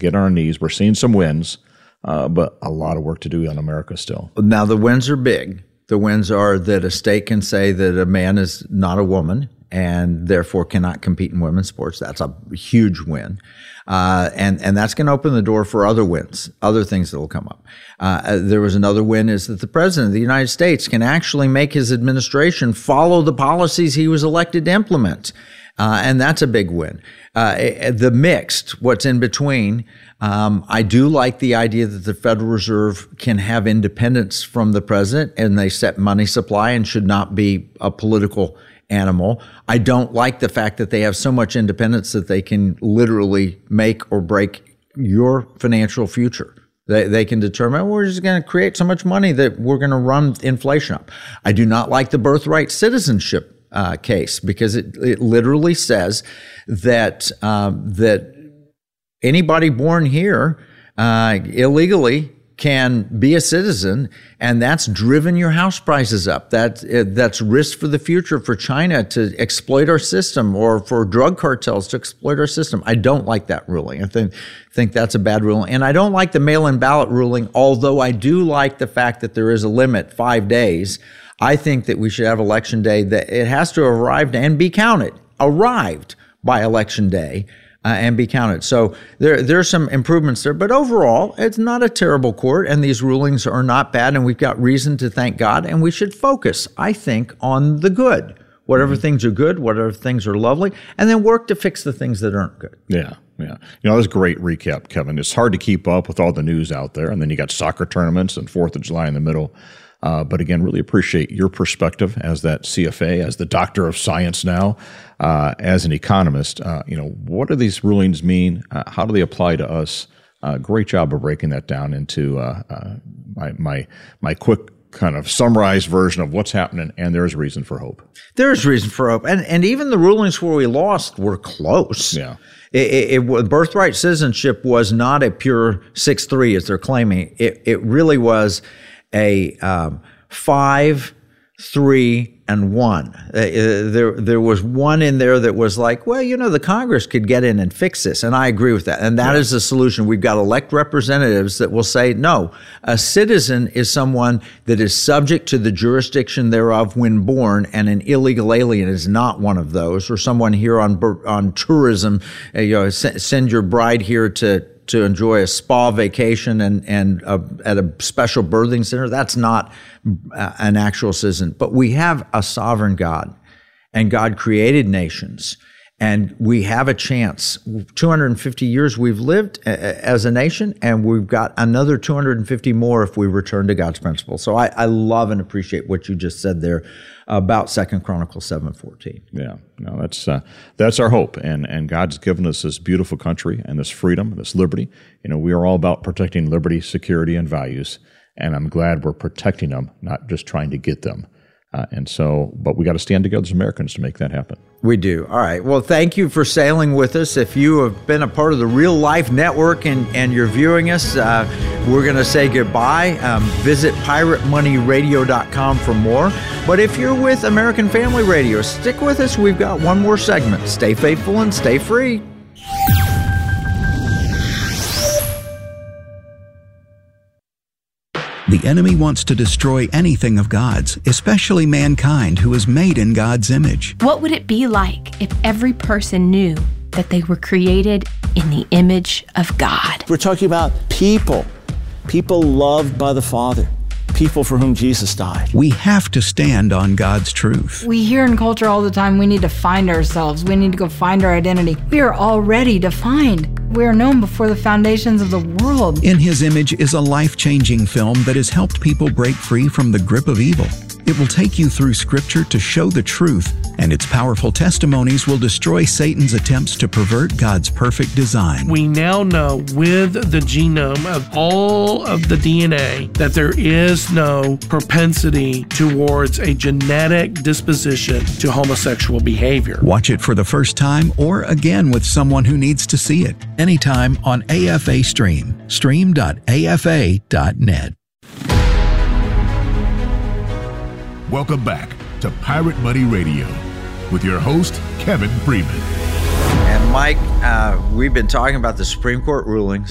get on our knees. We're seeing some wins, but a lot of work to do in America still. Now, the wins are big. The wins are that a state can say that a man is not a woman and therefore cannot compete in women's sports. That's a huge win. And that's going to open the door for other wins, other things that will come up. There was another win is that the president of the United States can actually make his administration follow the policies he was elected to implement. And that's a big win. The mixed, what's in between, I do like the idea that the Federal Reserve can have independence from the president and they set money supply and should not be a political animal. I don't like the fact that they have so much independence that they can literally make or break your financial future. They can determine, we're just going to create so much money that we're going to run inflation up. I do not like the birthright citizenship case because it literally says that that anybody born here illegally can be a citizen, and that's driven your house prices up. That's risk for the future for China to exploit our system or for drug cartels to exploit our system. I don't like that ruling. I think that's a bad ruling. And I don't like the mail-in ballot ruling, although I do like the fact that there is a limit, 5 days. I think that we should have election day, that it has to arrive and be counted, arrived by election day. And be counted. So there's some improvements there. But overall, it's not a terrible court, and these rulings are not bad, and we've got reason to thank God, and we should focus, I think, on the good. Whatever things are good, whatever things are lovely, and then work to fix the things that aren't good. Yeah. You know, that's a great recap, Kevin. It's hard to keep up with all the news out there, and then you got soccer tournaments and 4th of July in the middle. But again, really appreciate your perspective as that CFA, as the doctor of science now, as an economist. What do these rulings mean? How do they apply to us? Great job of breaking that down into my quick kind of summarized version of what's happening, and there's reason for hope. There's reason for hope. And even the rulings where we lost were close. Yeah. Birthright citizenship was not a pure 6-3 as they're claiming. It really was a 5, 3, and 1. There was one in there that was like, well, the Congress could get in and fix this, and I agree with that. And that is the solution. We've got elect representatives that will say, no, a citizen is someone that is subject to the jurisdiction thereof when born, and an illegal alien is not one of those. Or someone here on tourism, send your bride here to enjoy a spa vacation and at a special birthing center. That's not an actual citizen. But we have a sovereign God, and God created nations, and we have a chance. 250 years we've lived as a nation, and we've got another 250 more if we return to God's principles. So I love and appreciate what you just said there about 2 Chronicles 7:14. Yeah, no, that's our hope, and God's given us this beautiful country and this freedom, this liberty. We are all about protecting liberty, security, and values, and I'm glad we're protecting them, not just trying to get them. But we got to stand together as Americans to make that happen. We do. All right. Well, thank you for sailing with us. If you have been a part of the Real Life Network and you're viewing us, we're going to say goodbye. Visit piratemoneyradio.com for more. But if you're with American Family Radio, stick with us. We've got one more segment. Stay faithful and stay free. The enemy wants to destroy anything of God's, especially mankind who is made in God's image. What would it be like if every person knew that they were created in the image of God? We're talking about people loved by the Father, people for whom Jesus died. We have to stand on God's truth. We hear in culture all the time, we need to find ourselves. We need to go find our identity. We are already defined. We are known before the foundations of the world. In His Image is a life-changing film that has helped people break free from the grip of evil. It will take you through Scripture to show the truth, and its powerful testimonies will destroy Satan's attempts to pervert God's perfect design. We now know with the genome of all of the DNA that there is no propensity towards a genetic disposition to homosexual behavior. Watch it for the first time or again with someone who needs to see it. Anytime on AFA Stream. Stream.afa.net. Welcome back to Pirate Money Radio with your host, Kevin Freeman. And Mike, we've been talking about the Supreme Court rulings